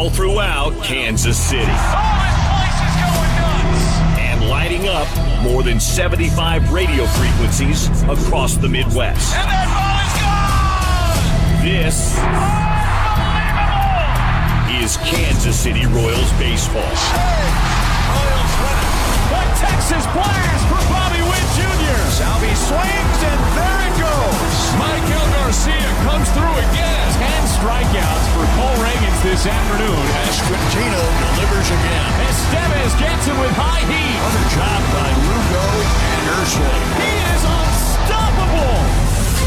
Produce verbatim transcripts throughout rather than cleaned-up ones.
all throughout Kansas City. Oh, this place is going nuts! And lighting up more than seventy-five radio frequencies across the Midwest. And that ball is gone! This is Kansas City Royals baseball. Hey, Royals win it. The Texas Blast for Bobby Witt Junior Salvi swings, and there it goes. Michael Garcia comes through again. Ten strikeouts for Cole Reagans this afternoon. Esquintino delivers again. Estevez gets it with high heat. What a job by Lugo and Ursulou. He is unstoppable.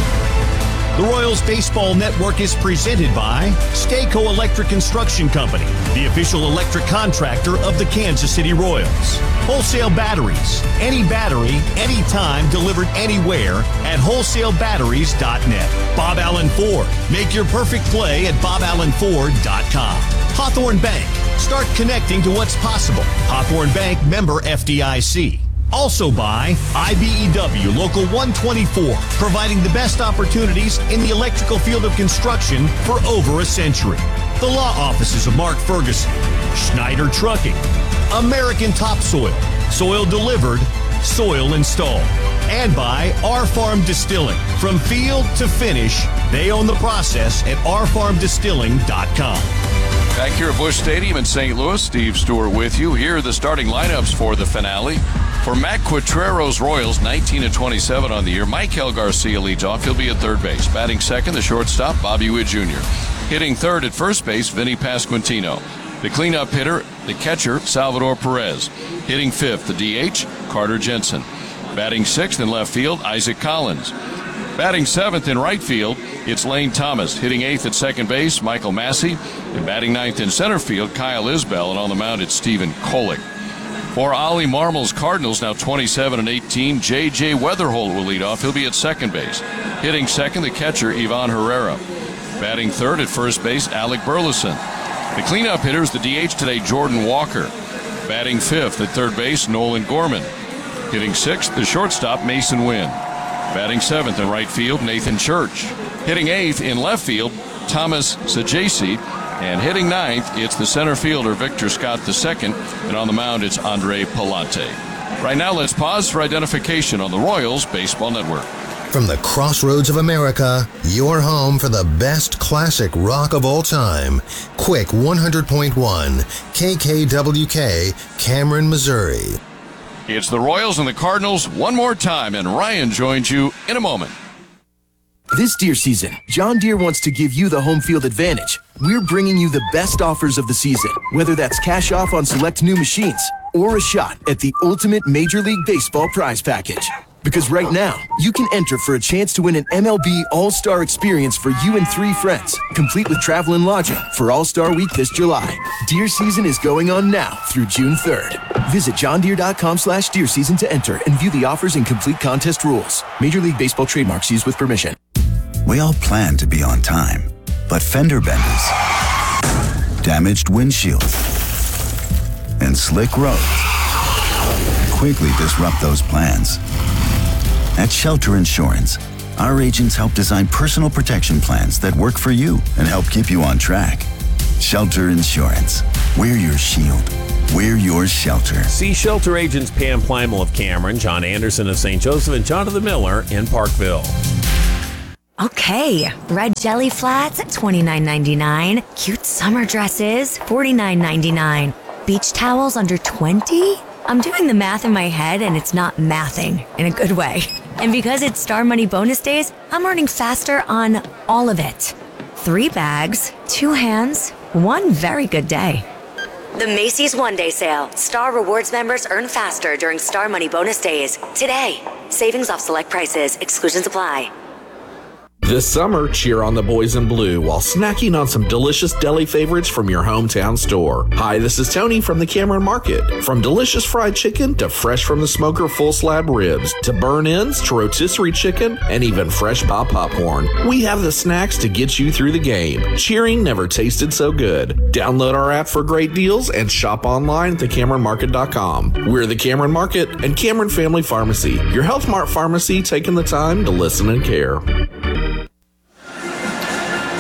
The Royals Baseball Network is presented by Stayco Electric Construction Company, the official electric contractor of the Kansas City Royals. Wholesale batteries, any battery, anytime, delivered anywhere at wholesale batteries dot net. Bob Allen Ford, make your perfect play at bob allen ford dot com. Hawthorne Bank, start connecting to what's possible. Hawthorne Bank, member F D I C. Also by I B E W Local one twenty-four, providing the best opportunities in the electrical field of construction for over a century. The law offices of Mark Ferguson, Schneider Trucking, American Topsoil, soil delivered, soil installed. And by R Farm Distilling. From field to finish, they own the process at r farm distilling dot com. Back here at Busch Stadium in Saint Louis, Steve Stewart with you. Here are the starting lineups for the finale. For Matt Quatrero's Royals, nineteen and twenty-seven on the year, Michael Garcia leads off. He'll be at third base. Batting second, the shortstop, Bobby Witt Junior Hitting third at first base, Vinny Pasquantino. The cleanup hitter, the catcher, Salvador Perez. Hitting fifth, the D H, Carter Jensen. Batting sixth in left field, Isaac Collins. Batting seventh in right field, it's Lane Thomas. Hitting eighth at second base, Michael Massey. And batting ninth in center field, Kyle Isbell. And on the mound, it's Stephen Kolek. For Ollie Marmol's Cardinals, now twenty-seven and eighteen, J J Weatherholt will lead off. He'll be at second base. Hitting second, the catcher, Ivan Herrera. Batting third at first base, Alec Burleson. The cleanup hitter is the D H today, Jordan Walker. Batting fifth at third base, Nolan Gorman. Hitting sixth, the shortstop, Mason Wynn. Batting seventh in right field, Nathan Church. Hitting eighth in left field, Thomas Sajasi. And hitting ninth, it's the center fielder, Victor Scott the second. And on the mound, it's Andre Palante. Right now, let's pause for identification on the Royals Baseball Network. From the crossroads of America, your home for the best classic rock of all time. Quick one hundred point one, K K W K, Cameron, Missouri. It's the Royals and the Cardinals one more time, and Ryan joins you in a moment. This deer season, John Deere wants to give you the home field advantage. We're bringing you the best offers of the season, whether that's cash off on select new machines or a shot at the ultimate Major League Baseball prize package. Because right now, you can enter for a chance to win an M L B All-Star experience for you and three friends, complete with travel and lodging for All-Star Week this July. Deer season is going on now through June third. Visit johndeere.com slash deer season to enter and view the offers and complete contest rules. Major League Baseball trademarks used with permission. We all plan to be on time, but fender benders, damaged windshields, and slick roads quickly disrupt those plans. At Shelter Insurance, our agents help design personal protection plans that work for you and help keep you on track. Shelter Insurance. We're your shield. We're your shelter. See Shelter agents Pam Plymel of Cameron, John Anderson of Saint Joseph, and Jonathan Miller in Parkville. Okay, red jelly flats at twenty-nine ninety-nine. Cute summer dresses, forty-nine ninety-nine. Beach towels under twenty? I'm doing the math in my head and it's not mathing in a good way. And because it's Star Money bonus days, I'm earning faster on all of it. Three bags, two hands, one very good day. The Macy's One Day Sale. Star Rewards members earn faster during Star Money bonus days. Today. Savings off select prices. Exclusions apply. This summer, cheer on the boys in blue while snacking on some delicious deli favorites from your hometown store. Hi, this is Tony from the Cameron Market. From delicious fried chicken to fresh from the smoker full slab ribs to burn-ins to rotisserie chicken and even fresh pop popcorn, we have the snacks to get you through the game. Cheering never tasted so good. Download our app for great deals and shop online at the cameron market dot com. We're the Cameron Market and Cameron Family Pharmacy, your Health Mart pharmacy taking the time to listen and care.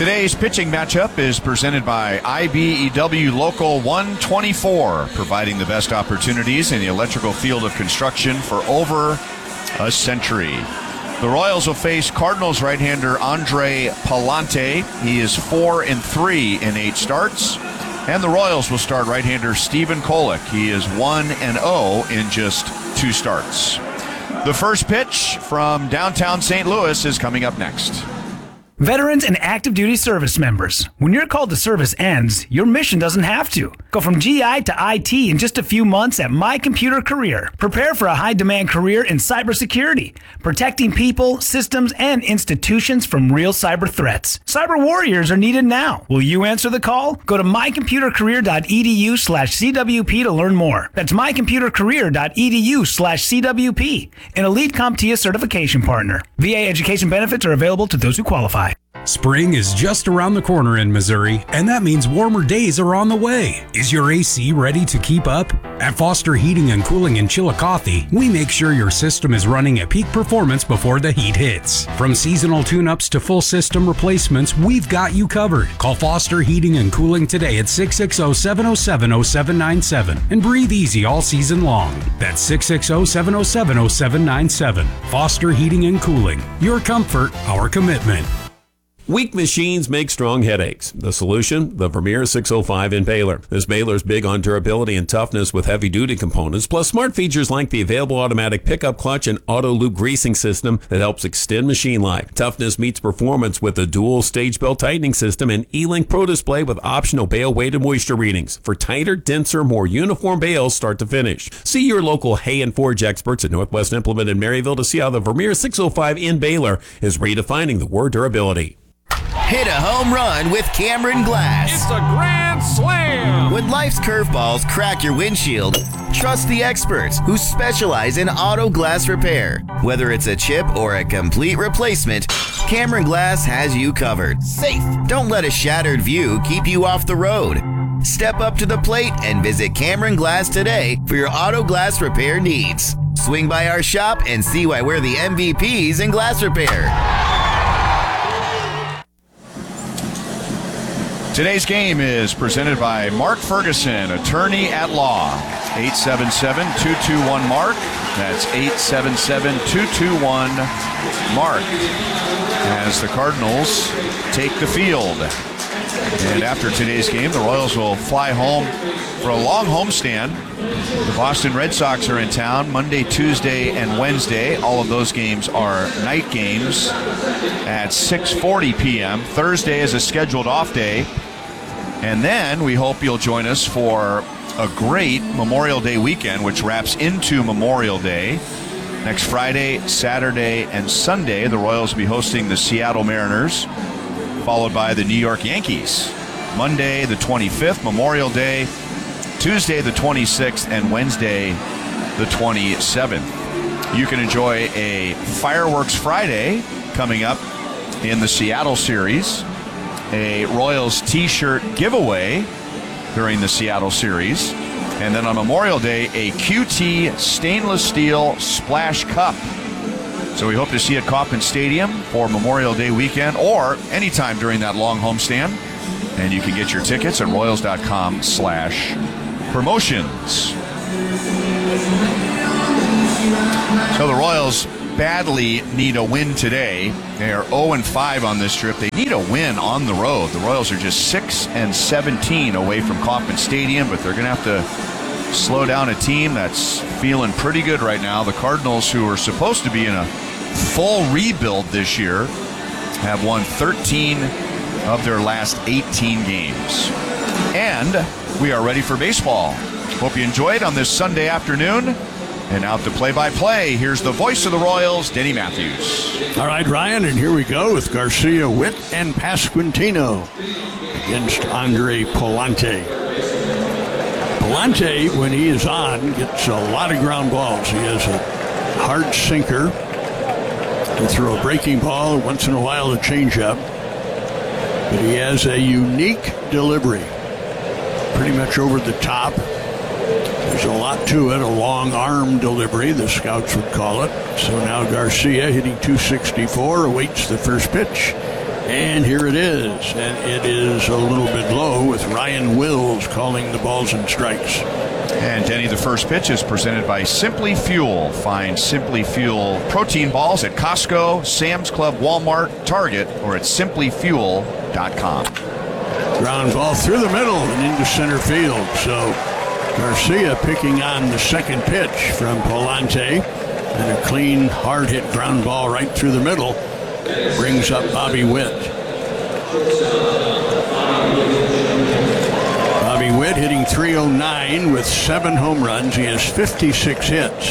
Today's pitching matchup is presented by I B E W Local one twenty-four, providing the best opportunities in the electrical field of construction for over a century. The Royals will face Cardinals right-hander Andre Palante. He is four and three in eight starts. And the Royals will start right-hander Stephen Kolek. He is one and oh in just two starts. The first pitch from downtown Saint Louis is coming up next. Veterans and active duty service members, when your call to service ends, your mission doesn't have to. Go from G I to I T in just a few months at My Computer Career. Prepare for a high-demand career in cybersecurity, protecting people, systems, and institutions from real cyber threats. Cyber warriors are needed now. Will you answer the call? Go to mycomputercareer.edu slash CWP to learn more. That's mycomputercareer.edu slash CWP, an Elite CompTIA certification partner. V A education benefits are available to those who qualify. Spring is just around the corner in Missouri, and that means warmer days are on the way. Is your A C ready to keep up? At Foster Heating and Cooling in Chillicothe, we make sure your system is running at peak performance before the heat hits. From seasonal tune-ups to full system replacements, we've got you covered. Call Foster Heating and Cooling today at six six zero, seven zero seven, zero seven nine seven and breathe easy all season long. That's six six zero, seven zero seven, zero seven nine seven. Foster Heating and Cooling. Your comfort, our commitment. Weak machines make strong headaches. The solution? The Vermeer six oh five in Baylor. This Baylor's big on durability and toughness with heavy-duty components, plus smart features like the available automatic pickup clutch and auto-loop greasing system that helps extend machine life. Toughness meets performance with a dual stage belt tightening system and E-Link Pro Display with optional bale weight and moisture readings for tighter, denser, more uniform bales start to finish. See your local Hay and Forge experts at Northwest Implement in Maryville to see how the Vermeer six oh five in Baylor is redefining the word durability. Hit a home run with Cameron Glass. It's a grand slam. When life's curveballs crack your windshield, trust the experts who specialize in auto glass repair. Whether it's a chip or a complete replacement, Cameron Glass has you covered. Safe. Don't let a shattered view keep you off the road. Step up to the plate and visit Cameron Glass today for your auto glass repair needs. Swing by our shop and see why we're the M V Ps in glass repair. Today's game is presented by Mark Ferguson, attorney at law. eight seven seven, two two one, M A R K. That's eight seven seven, two two one, M A R K. As the Cardinals take the field. And after today's game, the Royals will fly home for a long homestand. The Boston Red Sox are in town Monday, Tuesday, and Wednesday. All of those games are night games at six forty p.m. Thursday is a scheduled off day. And then we hope you'll join us for a great Memorial Day weekend, which wraps into Memorial Day. Next Friday, Saturday, and Sunday, the Royals will be hosting the Seattle Mariners, followed by the New York Yankees. Monday, the twenty-fifth, Memorial Day, Tuesday, the twenty-sixth, and Wednesday, the twenty-seventh. You can enjoy a Fireworks Friday coming up in the Seattle series, a Royals t-shirt giveaway during the Seattle series, and then on Memorial Day, a Q T stainless steel splash cup. So we hope to see you at Kauffman Stadium for Memorial Day weekend or anytime during that long homestand. And you can get your tickets at royals.com slash promotions. So the Royals badly need a win today. They are oh and five on this trip. They need a win on the road. The Royals are just six and seventeen away from Kauffman Stadium, but they're going to have to slow down a team that's feeling pretty good right now. The Cardinals, who are supposed to be in a full rebuild this year, have won thirteen of their last eighteen games. And we are ready for baseball. Hope you enjoyed on this Sunday afternoon. And out to play-by-play, here's the voice of the Royals, Denny Matthews. All right, Ryan, and here we go with Garcia, Witt, and Pasquantino against Andre Palante. Palante, when he is on, gets a lot of ground balls. He has a hard sinker. He throw a breaking ball, once in a while a changeup. But he has a unique delivery, pretty much over the top. There's a lot to it, a long arm delivery, the scouts would call it. So now Garcia, hitting two sixty-four, awaits the first pitch. And here it is, and it is a little bit low with Ryan Wills calling the balls and strikes. And Denny, the first pitch is presented by Simply Fuel. Find Simply Fuel protein balls at Costco, Sam's Club, Walmart, Target, or at simply fuel dot com. Ground ball through the middle and into center field. So Garcia picking on the second pitch from Palante, and a clean, hard-hit ground ball right through the middle brings up Bobby Witt. Bobby Witt hitting three oh nine with seven home runs. He has fifty-six hits.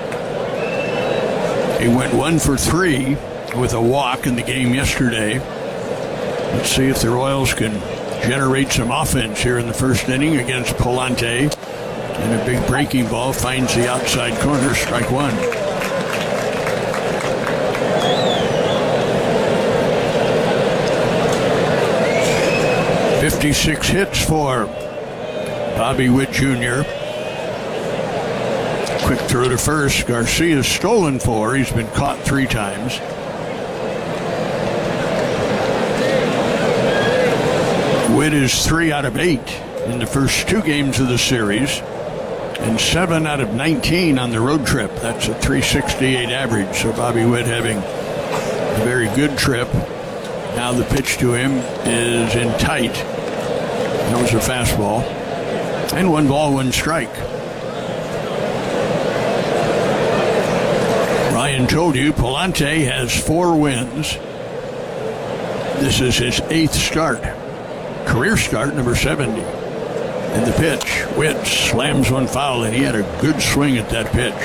He went one for three with a walk in the game yesterday. Let's see if the Royals can generate some offense here in the first inning against Palante. And a big breaking ball finds the outside corner, strike one. fifty-six hits for Bobby Witt Junior Quick throw to first. Garcia's stolen four. He's been caught three times. Witt is three out of eight in the first two games of the series, and seven out of nineteen on the road trip. That's a three sixty-eight average. So Bobby Witt having a very good trip. Now the pitch to him is in tight. That was a fastball. And one ball, one strike. Ryan told you Palante has four wins. This is his eighth start. Career start, number seventy. And the pitch, Witt slams one foul, and he had a good swing at that pitch.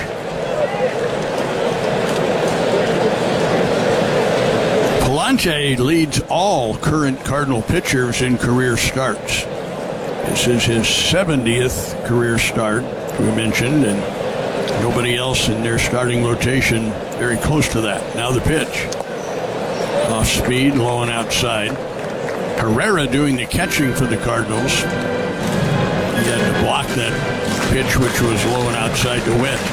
Palante leads all current Cardinal pitchers in career starts. This is his seventieth career start, we mentioned, and nobody else in their starting rotation very close to that. Now the pitch. Off speed, low and outside. Herrera doing the catching for the Cardinals. He had to block that pitch, which was low and outside to Witt.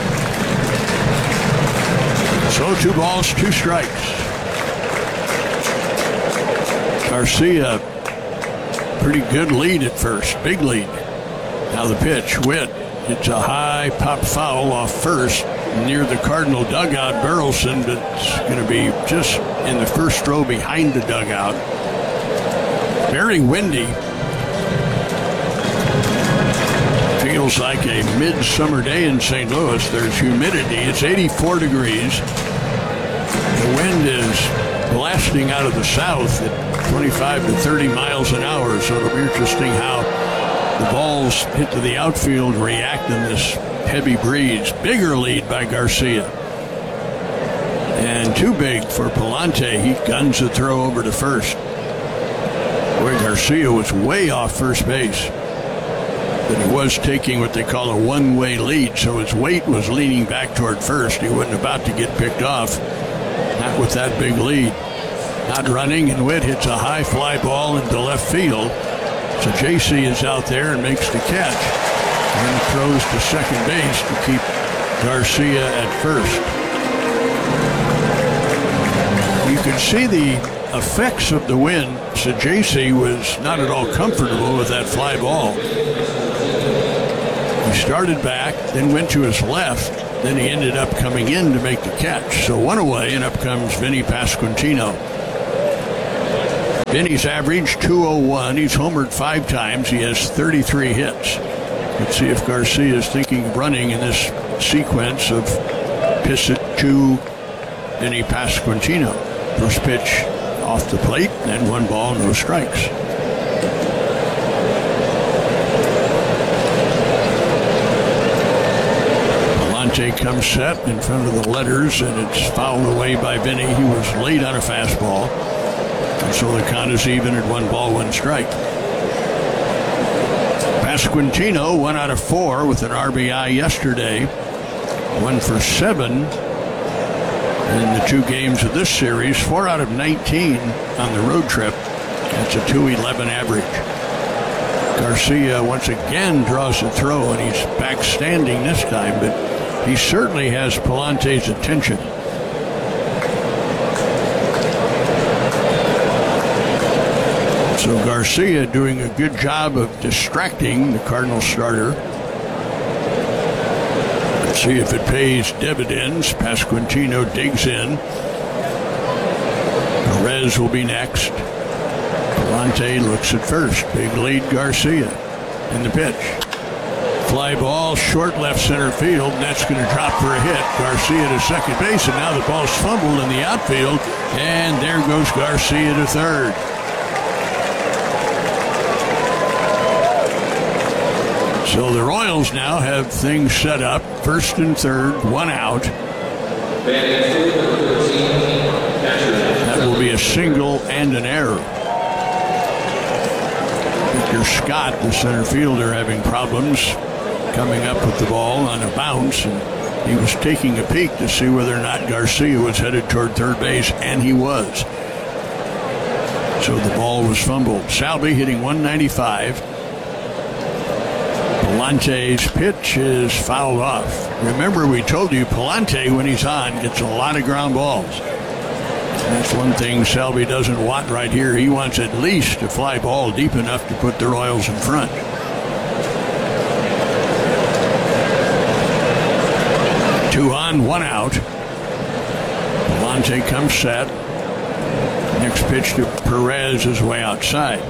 So two balls, two strikes. Garcia, pretty good lead at first, big lead. Now the pitch, Witt hits a high pop foul off first near the Cardinal dugout. Burleson, but it's going to be just in the first row behind the dugout. Very windy. Feels like a midsummer day in Saint Louis. There's humidity. It's eighty-four degrees. The wind is blasting out of the south at twenty-five to thirty miles an hour, so it'll be interesting how the balls hit to the outfield react in this heavy breeze. Bigger lead by Garcia. And too big for Palante. He guns the throw over to first. Boy, Garcia was way off first base. But he was taking what they call a one-way lead, so his weight was leaning back toward first. He wasn't about to get picked off. Not with that big lead. Not running, and Witt hits a high fly ball into left field. So J C is out there and makes the catch. And then throws to second base to keep Garcia at first. You can see the effects of the wind. So J C was not at all comfortable with that fly ball. He started back, then went to his left, then he ended up coming in to make the catch. So one away, and up comes Vinny Pasquantino. Vinny's average two oh one. He's homered five times. He has thirty-three hits. Let's see if Garcia is thinking of running in this sequence of Pissett to Vinny Pasquantino. First pitch off the plate, and one ball, no strikes. Palante comes set in front of the letters, and it's fouled away by Vinny. He was late on a fastball. And so the count is even at one ball, one strike. Pasquantino, one out of four with an R B I yesterday. One for seven in the two games of this series. Four out of nineteen on the road trip. That's a two eleven average. Garcia once again draws a throw, and he's back standing this time, but he certainly has Palante's attention. So Garcia doing a good job of distracting the Cardinal starter. Let's see if it pays dividends. Pasquantino digs in. Perez will be next. Galante looks at first. Big lead Garcia. In the pitch. Fly ball, short left center field, and that's going to drop for a hit. Garcia to second base, and now the ball's fumbled in the outfield, and there goes Garcia to third. So the Royals now have things set up. First and third, one out. That will be a single and an error. Victor Scott, the center fielder, having problems coming up with the ball on a bounce. And he was taking a peek to see whether or not Garcia was headed toward third base, and he was. So the ball was fumbled. Salvi hitting one ninety-five. Palante's pitch is fouled off. Remember, we told you Palante, when he's on, gets a lot of ground balls. That's one thing Salvi doesn't want right here. He wants at least a fly ball deep enough to put the Royals in front. Two on, one out. Palante comes set. Next pitch to Perez is way outside.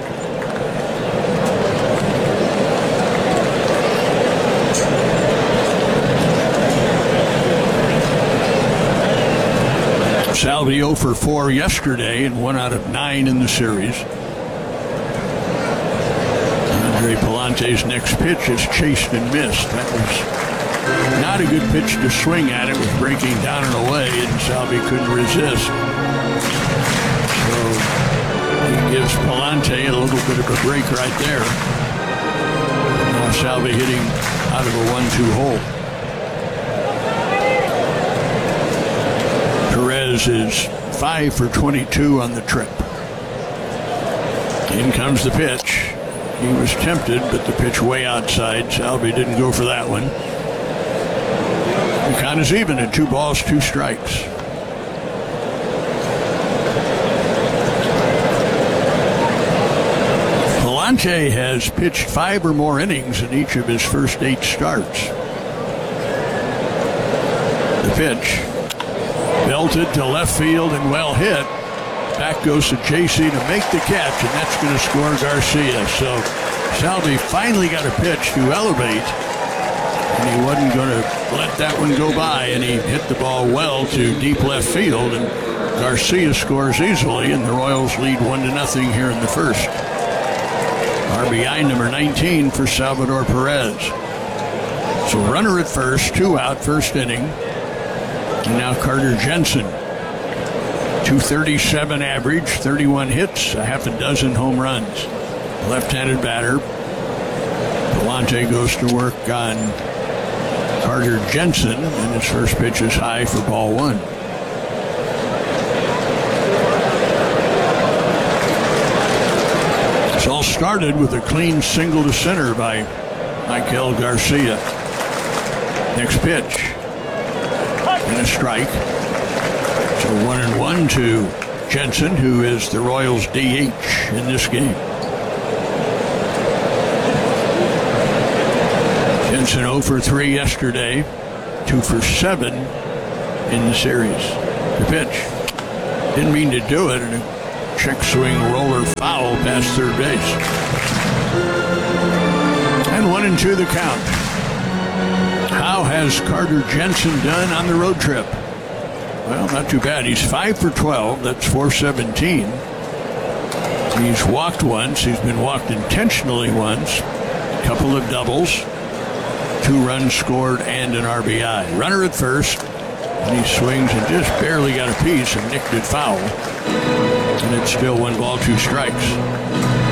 Salvi oh for four yesterday and one out of nine in the series. Andre Palante's next pitch is chased and missed. That was not a good pitch to swing at. It was breaking down and away, and Salvi couldn't resist. So he gives Palante a little bit of a break right there. Now Salvi hitting out of a one two hole. Perez is five for twenty-two on the trip. In comes the pitch. He was tempted, but the pitch way outside. Salvi didn't go for that one. The count is even at two balls, two strikes. Palante has pitched five or more innings in each of his first eight starts. The pitch. Belted to left field and well hit. Back goes to J C to make the catch, and that's going to score Garcia. So Salvi finally got a pitch to elevate, and he wasn't going to let that one go by, and he hit the ball well to deep left field, and Garcia scores easily, and the Royals lead one to nothing here in the first. R B I number nineteen for Salvador Perez. So runner at first, two out, first inning. And now Carter Jensen, two thirty-seven average, thirty-one hits, a half a dozen home runs. Left-handed batter. Palante goes to work on Carter Jensen, and his first pitch is high for ball one. It's all started with a clean single to center by Michael Garcia. Next pitch. And a strike. So one and one to Jensen, who is the Royals' D H in this game. Jensen oh for three yesterday, two for seven in the series. The pitch. Didn't mean to do it, and a check swing roller foul past third base. And one and two the count. How has Carter Jensen done on the road trip? Well, not too bad. He's five for twelve. That's four seventeen. He's walked once. He's been walked intentionally once. A couple of doubles. Two runs scored and an R B I. Runner at first. And he swings and just barely got a piece and nicked it foul. And it's still one ball, two strikes.